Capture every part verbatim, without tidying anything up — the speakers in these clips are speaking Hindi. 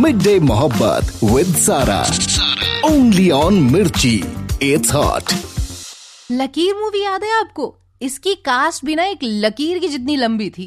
मिड डे मोहब्बत विद सारा, ओनली ऑन मिर्ची, इट्स हॉट। लकीर मूवी याद है आपको? इसकी कास्ट भी ना एक लकीर की जितनी लंबी थी।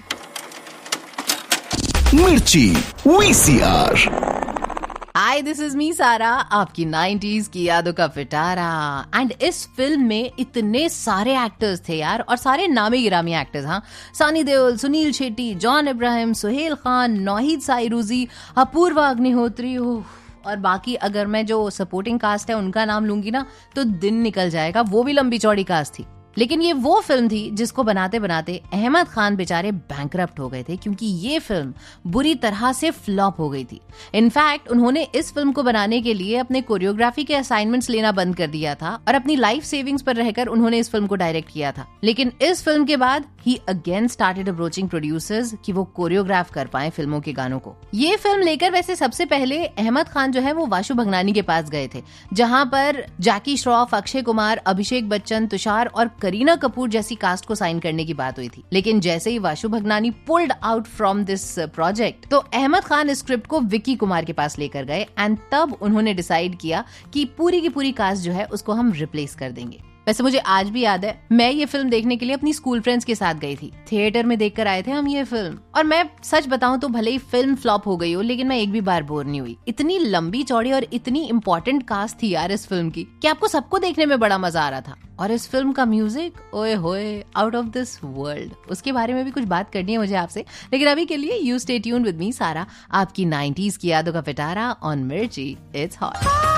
मिर्ची VCR. Hi, this is me सारा, आपकी नाइंटीज़ की यादों का पिटारा। एंड इस फिल्म में इतने सारे एक्टर्स थे यार, और सारे नामी गिरामी एक्टर्स। हाँ, सनी देओल, सुनील शेट्टी, जॉन इब्राहिम, सुहेल खान, नौहीद साइरूजी, अपूर्वा अग्निहोत्री, और बाकी अगर मैं जो सपोर्टिंग कास्ट है उनका नाम लूंगी ना तो दिन निकल जाएगा। वो भी लंबी चौड़ी कास्ट थी। लेकिन ये वो फिल्म थी जिसको बनाते बनाते अहमद खान बेचारे बैंकरप्ट हो गए थे, क्योंकि ये फिल्म बुरी तरह से फ्लॉप हो गई थी। इनफैक्ट उन्होंने इस फिल्म को बनाने के लिए अपने कोरियोग्राफी के असाइनमेंट्स लेना बंद कर दिया था और अपनी लाइफ सेविंग्स पर रहकर उन्होंने इस फिल्म को डायरेक्ट किया था। लेकिन इस फिल्म के बाद ही अगेन स्टार्टेड अप्रोचिंग प्रोड्यूसर्स कि वो कोरियोग्राफ कर पाए फिल्मों के गानों को। ये फिल्म लेकर वैसे सबसे पहले अहमद खान जो है वो वाशु भगनानी के पास गए थे, जहां पर जैकी श्रॉफ, अक्षय कुमार, अभिषेक बच्चन, तुषार और करीना कपूर जैसी कास्ट को साइन करने की बात हुई थी। लेकिन जैसे ही Vashu Bhagnani pulled out from this project, तो अहमद खान इस स्क्रिप्ट को विक्की कुमार के पास लेकर गए एंड तब उन्होंने डिसाइड किया कि पूरी की पूरी कास्ट जो है उसको हम रिप्लेस कर देंगे। वैसे मुझे आज भी याद है, मैं ये फिल्म देखने के लिए अपनी स्कूल फ्रेंड्स के साथ गई थी। थिएटर में देखकर आए थे हम ये फिल्म, और मैं सच बताऊं तो भले ही फिल्म फ्लॉप हो गई हो, लेकिन मैं एक भी बार बोर नहीं हुई। इतनी लंबी चौड़ी और इतनी इंपॉर्टेंट कास्ट थी यार इस फिल्म की कि आपको सबको देखने में बड़ा मजा आ रहा था। और इस फिल्म का म्यूजिक, ओए होए, आउट ऑफ दिस वर्ल्ड। उसके बारे में भी कुछ बात करनी है मुझे आपसे, लेकिन अभी के लिए you stay tuned with me सारा, आपकी नाइंटीज़ की यादों का पिटारा ऑन मिर्ची, इट्स हॉट।